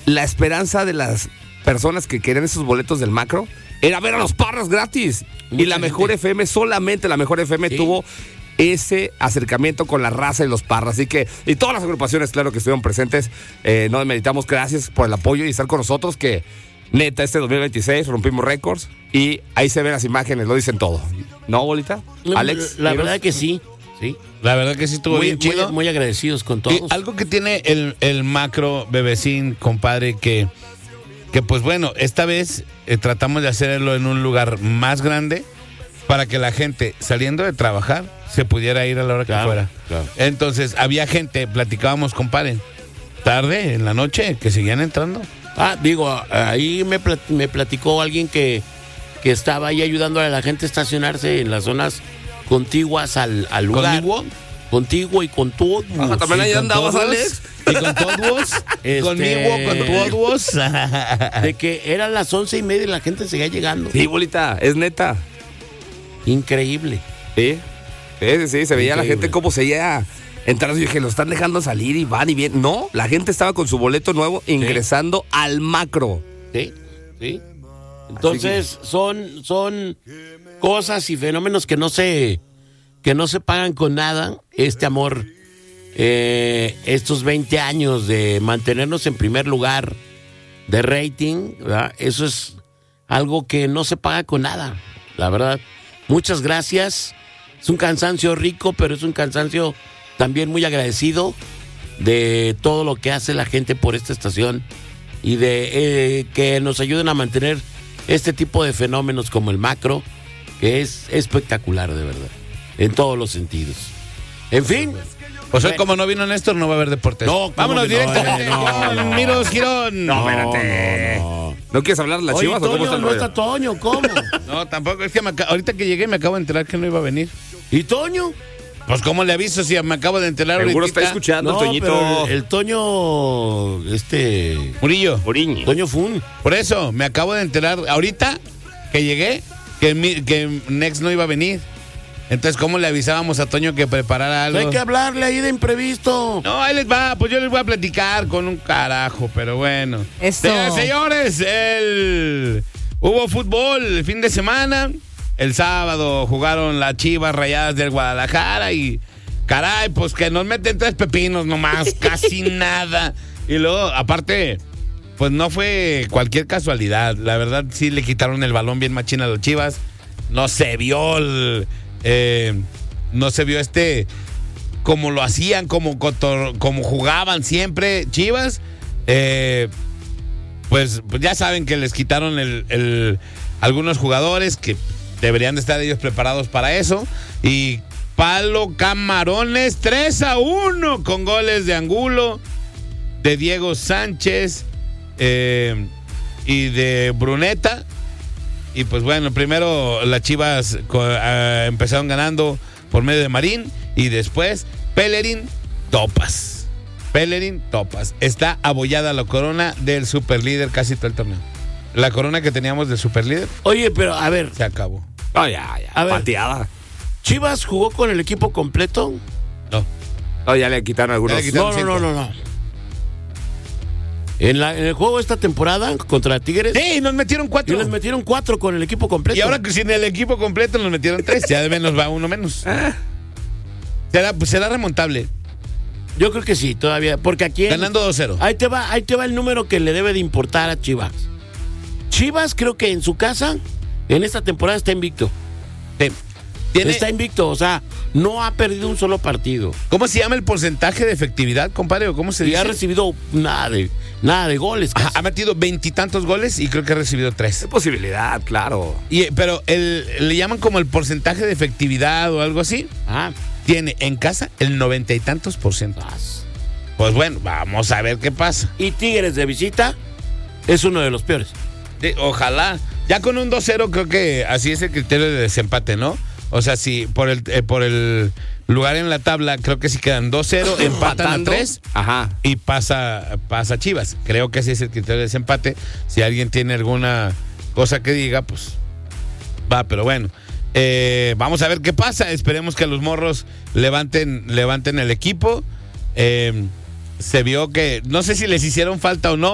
la esperanza de las personas que querían esos boletos del Macro era ver a los Parras gratis. Y la Mejor FM, solamente la Mejor FM tuvo ese acercamiento con la raza y los Parras. Así que, y todas las agrupaciones, claro, que estuvieron presentes, no demeritamos, gracias por el apoyo y estar con nosotros, que neta, este 2026 rompimos récords y ahí se ven las imágenes, lo dicen todo. ¿No, Bolita? Alex. La verdad que sí. Sí. La verdad que sí estuvo bien chido. Muy agradecidos con todos. Y algo que tiene el Macro, Bebecín, compadre, que pues bueno, esta vez tratamos de hacerlo en un lugar más grande para que la gente, saliendo de trabajar, se pudiera ir a la hora que fuera. Claro. Entonces, había gente, platicábamos, compadre, tarde, en la noche, que seguían entrando. Ahí me platicó alguien que estaba ahí ayudando a la gente a estacionarse en las zonas contiguas al lugar. Contigo y con todos. ¿También ahí andabas, Alex? ¿Y con todos? Conmigo, con todos. De que eran las 11:30 y la gente seguía llegando. Sí, Bolita, es neta. Increíble. Sí, se veía la gente como seguía entrando. Yo dije, lo están dejando salir y van y bien. No, la gente estaba con su boleto nuevo ingresando al Macro. Sí. Entonces, son cosas y fenómenos que no se pagan con nada. Este amor, estos 20 años de mantenernos en primer lugar de rating, ¿verdad? Eso es algo que no se paga con nada, la verdad. Muchas gracias. Es un cansancio rico, pero es un cansancio también muy agradecido de todo lo que hace la gente por esta estación y de que nos ayuden a mantener este tipo de fenómenos como el Macro, que es espectacular, de verdad, en todos los sentidos. En fin. Pues hoy, como no vino Néstor, no va a haber deportes. No, vámonos directamente con Miros Girón. No, espérate. ¿No quieres hablar de las Chivas o cómo está el rollo? No está Toño, ¿cómo? No, tampoco. Es que ahorita que llegué me acabo de enterar que no iba a venir. ¿Y Toño? Pues, ¿cómo le aviso si me acabo de enterar ahorita? Seguro está escuchando, no, Toñito. El Toño, Murillo. Toño Fun. Por eso, me acabo de enterar ahorita que llegué que Nex no iba a venir. Entonces, ¿cómo le avisábamos a Toño que preparara algo? Hay que hablarle ahí de imprevisto. No, ahí les va, pues yo les voy a platicar con un carajo, pero bueno. Eso. Señores, hubo fútbol el fin de semana. El sábado jugaron las Chivas Rayadas del Guadalajara y, caray, pues que nos meten 3 pepinos nomás, casi nada. Y luego, aparte, pues no fue cualquier casualidad. La verdad, sí le quitaron el balón bien machín a los Chivas. No se vio como lo hacían, como jugaban siempre Chivas. Pues ya saben que les quitaron algunos jugadores que deberían de estar ellos preparados para eso. Y palo Camarones 3-1 con goles de Angulo, de Diego Sánchez y de Bruneta. Y pues bueno, primero las Chivas empezaron ganando por medio de Marín y después Pellerín Topas. Está abollada la corona del superlíder casi todo el torneo. La corona que teníamos de superlíder. Oye, pero a ver. Se acabó. Oh, ya. A ver, pateada. ¿Chivas jugó con el equipo completo? No. Oh, ya le quitaron algunos. No. En el juego de esta temporada contra Tigres. Sí, nos metieron 4. Y les metieron 4 con el equipo completo. Y ahora que sin el equipo completo nos metieron 3. Ya de menos va uno menos. Será remontable. Yo creo que sí, todavía. Porque aquí. Ganando 2-0. Ahí te va el número que le debe de importar a Chivas. Chivas, creo que en su casa, en esta temporada está invicto. Sí. Está invicto, o sea, no ha perdido un solo partido. ¿Cómo se llama el porcentaje de efectividad, compadre? ¿O cómo se dice? Y ha recibido nada de goles. Ha metido 20 y tantos goles y creo que ha recibido 3. Es posibilidad, claro. Pero le llaman como el porcentaje de efectividad o algo así. Tiene en casa el 90 y tantos %. Pues bueno, vamos a ver qué pasa. Y Tigres de visita es uno de los peores. Sí, ojalá. Ya con un 2-0 creo que así es el criterio de desempate, ¿no? O sea, si por el lugar en la tabla, creo que si quedan 2-0, empatan a 3. Ajá. Y pasa Chivas. Creo que ese es el criterio de desempate. Si alguien tiene alguna cosa que diga, pues va, pero bueno. Vamos a ver qué pasa. Esperemos que los morros levanten el equipo. Se vio que, no sé si les hicieron falta o no.